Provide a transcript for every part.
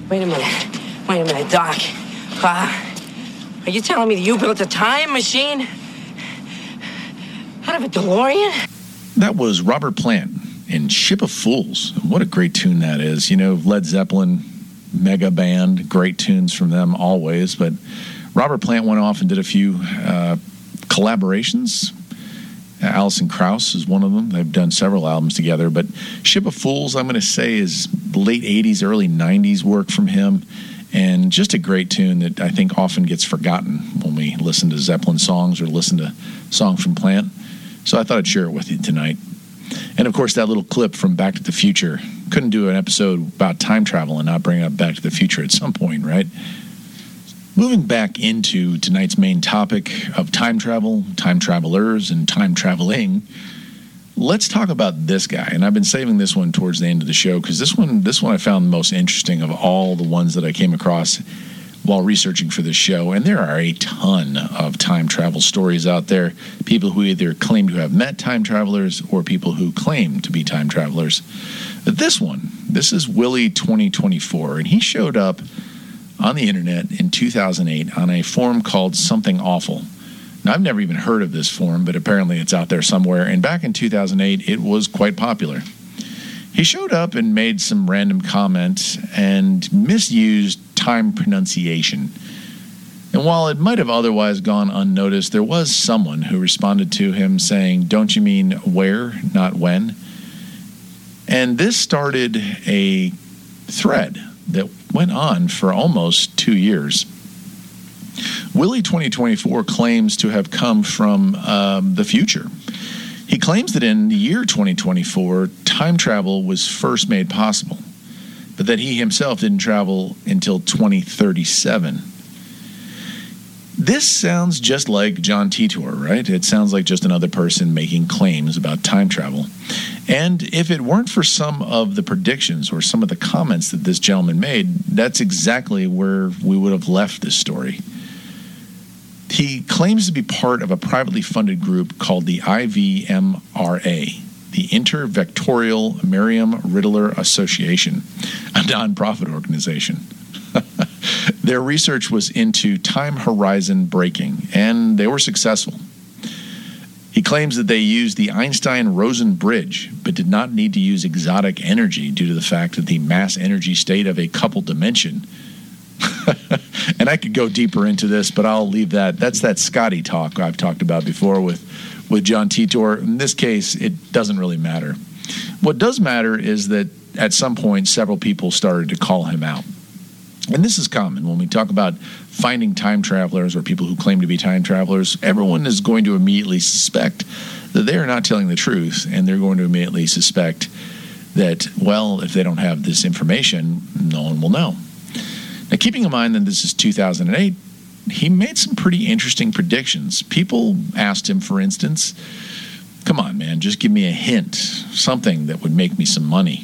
Wait a minute, Doc. Are you telling me that you built a time machine out of a DeLorean? That was Robert Plant in Ship of Fools. What a great tune that is. You know, Led Zeppelin, mega band, great tunes from them always. But Robert Plant went off and did a few collaborations. Alison Krauss is one of them. They've done several albums together. But Ship of Fools, I'm going to say, is late 80s, early 90s work from him. And just a great tune that I think often gets forgotten when we listen to Zeppelin songs or listen to songs from Plant. So I thought I'd share it with you tonight. And, of course, that little clip from Back to the Future. Couldn't do an episode about time travel and not bring up Back to the Future at some point, right? Moving back into tonight's main topic of time travel, time travelers, and time traveling, let's talk about this guy. And I've been saving this one towards the end of the show because this one I found the most interesting of all the ones that I came across while researching for this show. And there are a ton of time travel stories out there. People who either claim to have met time travelers or people who claim to be time travelers. But this is Willie 2024, and he showed up on the internet in 2008 on a forum called Something Awful. Now, I've never even heard of this forum, but apparently it's out there somewhere. And back in 2008, it was quite popular. He showed up and made some random comments and misused time pronunciation. And while it might have otherwise gone unnoticed, there was someone who responded to him saying, "Don't you mean where, not when?" And this started a thread that went on for almost 2 years. Willie 2024 claims to have come from the future. He claims that in the year 2024, time travel was first made possible, but that he himself didn't travel until 2037. This sounds just like John Titor, right? It sounds like just another person making claims about time travel. And if it weren't for some of the predictions or some of the comments that this gentleman made, that's exactly where we would have left this story. He claims to be part of a privately funded group called the IVMRA, the Intervectorial Merriam-Riddler Association, a nonprofit organization. Their research was into time horizon breaking, and they were successful. He claims that they used the Einstein-Rosen bridge, but did not need to use exotic energy due to the fact that the mass-energy state of a coupled dimension. And I could go deeper into this, but I'll leave that. That's that Scotty talk I've talked about before with John Titor. In this case, it doesn't really matter. What does matter is that at some point, several people started to call him out. And this is common when we talk about finding time travelers or people who claim to be time travelers. Everyone is going to immediately suspect that they are not telling the truth, and they're going to immediately suspect that, well, if they don't have this information, no one will know. Now, keeping in mind that this is 2008, he made some pretty interesting predictions. People asked him, for instance, "Come on, man, just give me a hint, something that would make me some money."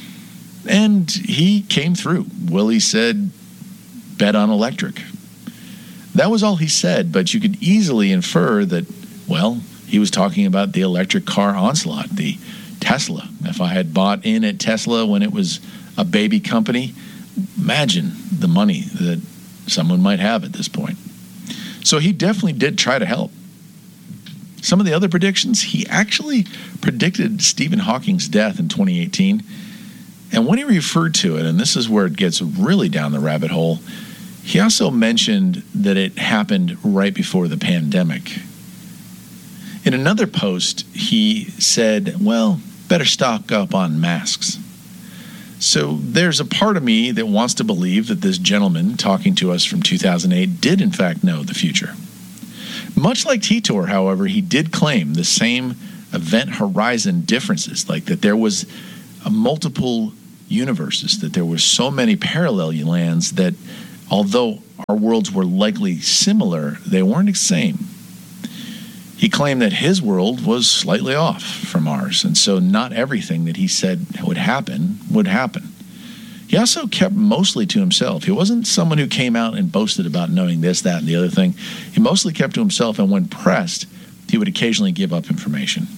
And he came through. Willie said, "Bet on electric." That was all he said, but you could easily infer that, well, he was talking about the electric car onslaught, the Tesla. If I had bought in at Tesla when it was a baby company, imagine the money that someone might have at this point. So he definitely did try to help. Some of the other predictions, he actually predicted Stephen Hawking's death in 2018. And when he referred to it, and this is where it gets really down the rabbit hole, he also mentioned that it happened right before the pandemic. In another post, he said, well, better stock up on masks. So there's a part of me that wants to believe that this gentleman talking to us from 2008 did in fact know the future. Much like Titor, however, he did claim the same event horizon differences, like that there was multiple universes, that there were so many parallel lands that although our worlds were likely similar, they weren't the same. He claimed that his world was slightly off from ours, and so not everything that he said would happen would happen. He also kept mostly to himself. He wasn't someone who came out and boasted about knowing this, that, and the other thing. He mostly kept to himself, and when pressed, he would occasionally give up information.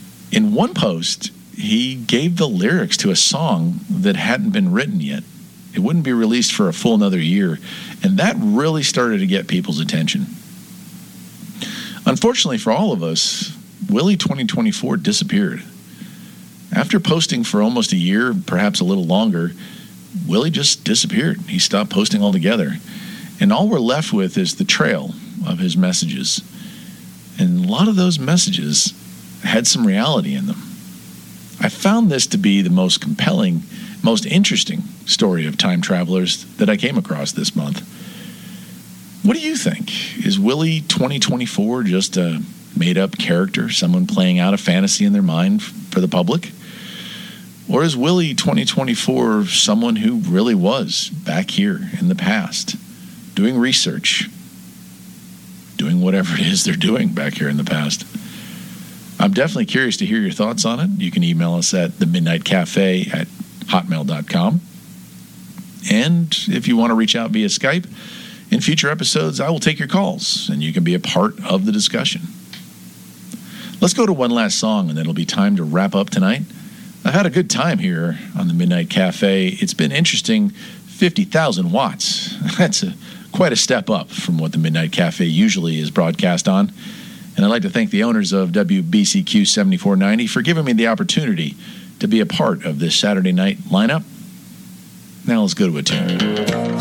In one post, he gave the lyrics to a song that hadn't been written yet. It wouldn't be released for a full another year, and that really started to get people's attention. Unfortunately for all of us, Willie 2024 disappeared. After posting for almost a year, perhaps a little longer, Willie just disappeared. He stopped posting altogether. And all we're left with is the trail of his messages. And a lot of those messages had some reality in them. I found this to be the most compelling, most interesting story of time travelers that I came across this month. What do you think? Is Willie 2024 just a made-up character, someone playing out a fantasy in their mind for the public? Or is Willie 2024 someone who really was back here in the past, doing research, doing whatever it is they're doing back here in the past? I'm definitely curious to hear your thoughts on it. You can email us at themidnightcafe@hotmail.com. And if you want to reach out via Skype, in future episodes, I will take your calls, and you can be a part of the discussion. Let's go to one last song, and then it'll be time to wrap up tonight. I've had a good time here on the Midnight Cafe. It's been interesting. 50,000 watts. That's quite a step up from what the Midnight Cafe usually is broadcast on. And I'd like to thank the owners of WBCQ 7490 for giving me the opportunity to be a part of this Saturday night lineup. Now let's go to a tune.